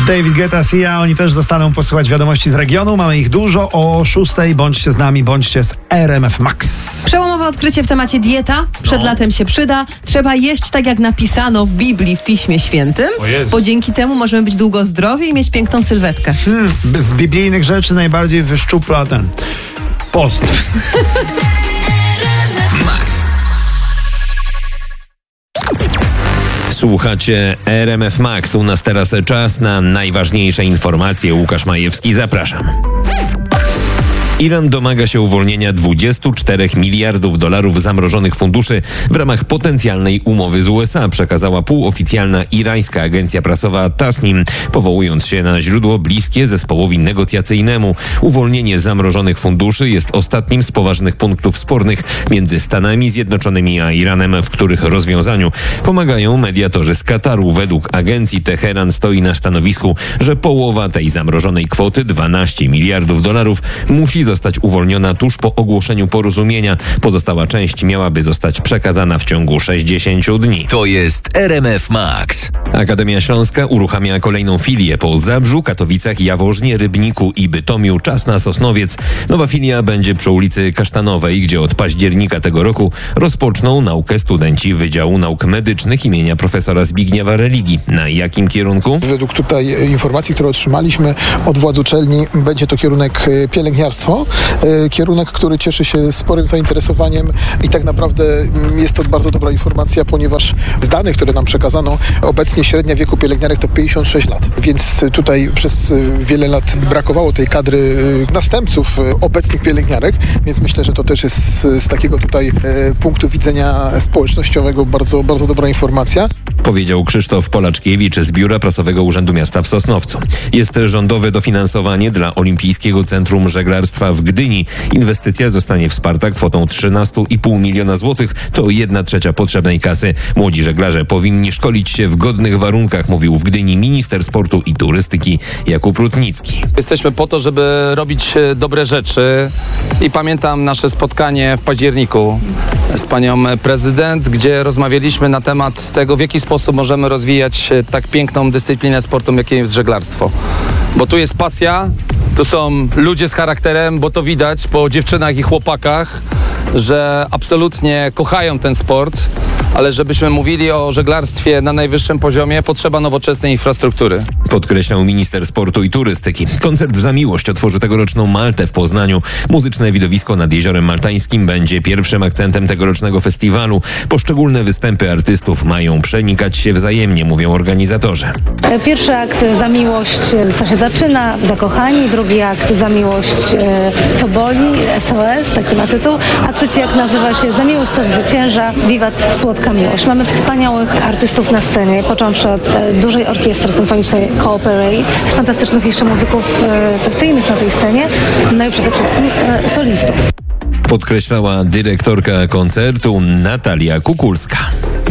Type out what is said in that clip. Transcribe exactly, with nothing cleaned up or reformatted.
David Guetta, Sia, oni też zostaną posłuchać wiadomości z regionu. Mamy ich dużo. O szóstej bądźcie z nami, bądźcie z R M F Max. Przełomowe odkrycie w temacie dieta. Przed no. latem się przyda. Trzeba jeść tak, jak napisano w Biblii, w Piśmie Świętym, bo dzięki temu możemy być długo zdrowi i mieć piękną sylwetkę. Hmm, z biblijnych rzeczy najbardziej wyszczupla ten post. Słuchacie R M F Max. U nas teraz czas na najważniejsze informacje. Łukasz Majewski, zapraszam. Iran domaga się uwolnienia dwudziestu czterech miliardów dolarów zamrożonych funduszy w ramach potencjalnej umowy z U S A, przekazała półoficjalna irańska agencja prasowa Tasnim, powołując się na źródło bliskie zespołowi negocjacyjnemu. Uwolnienie zamrożonych funduszy jest ostatnim z poważnych punktów spornych między Stanami Zjednoczonymi a Iranem, w których rozwiązaniu pomagają mediatorzy z Kataru. Według agencji Teheran stoi na stanowisku, że połowa tej zamrożonej kwoty, dwanaście miliardów dolarów, musi zostać uwolniona tuż po ogłoszeniu porozumienia. Pozostała część miałaby zostać przekazana w ciągu sześćdziesięciu dni. To jest R M F Max. Akademia Śląska uruchamia kolejną filię po Zabrzu, Katowicach, Jaworznie, Rybniku i Bytomiu. Czas na Sosnowiec. Nowa filia będzie przy ulicy Kasztanowej, gdzie od października tego roku rozpoczną naukę studenci Wydziału Nauk Medycznych imienia profesora Zbigniewa Religi. Na jakim kierunku? Według tutaj informacji, które otrzymaliśmy od władz uczelni, będzie to kierunek pielęgniarstwo. Kierunek, który cieszy się sporym zainteresowaniem i tak naprawdę jest to bardzo dobra informacja, ponieważ z danych, które nam przekazano, obecnie średnia wieku pielęgniarek to pięćdziesiąt sześć lat, więc tutaj przez wiele lat brakowało tej kadry następców obecnych pielęgniarek, więc myślę, że to też jest z takiego tutaj punktu widzenia społecznościowego bardzo, bardzo dobra informacja. Powiedział Krzysztof Polaczkiewicz z Biura Prasowego Urzędu Miasta w Sosnowcu. Jest rządowe dofinansowanie dla Olimpijskiego Centrum Żeglarstwa w Gdyni. Inwestycja zostanie wsparta kwotą trzynaście i pół miliona złotych. To jedna trzecia potrzebnej kasy. Młodzi żeglarze powinni szkolić się w godnych warunkach, mówił w Gdyni minister sportu i turystyki Jakub Rutnicki. Jesteśmy po to, żeby robić dobre rzeczy i pamiętam nasze spotkanie w październiku z panią prezydent, gdzie rozmawialiśmy na temat tego, w jaki sposób możemy rozwijać tak piękną dyscyplinę sportu, jakim jest żeglarstwo. Bo tu jest pasja, tu są ludzie z charakterem, bo to widać po dziewczynach i chłopakach, że absolutnie kochają ten sport, ale żebyśmy mówili o żeglarstwie na najwyższym poziomie, potrzeba nowoczesnej infrastruktury. Podkreślał minister sportu i turystyki. Koncert Za miłość otworzy tegoroczną Maltę w Poznaniu. Muzyczne widowisko nad Jeziorem Maltańskim będzie pierwszym akcentem tegorocznego festiwalu. Poszczególne występy artystów mają przenikać się wzajemnie, mówią organizatorzy. Pierwszy akt Za miłość, co się zaczyna, zakochani. Drugi akt Za miłość, co boli, S O S, taki ma tytuł. A trzeci akt nazywa się Za miłość, co zwycięża, wiwat słodka miłość. Mamy wspaniałych artystów na scenie, począwszy od e, dużej orkiestry symfonicznej Cooperate, fantastycznych jeszcze muzyków e, sesyjnych na tej scenie, no i przede wszystkim e, solistów. Podkreślała dyrektorka koncertu Natalia Kukulska.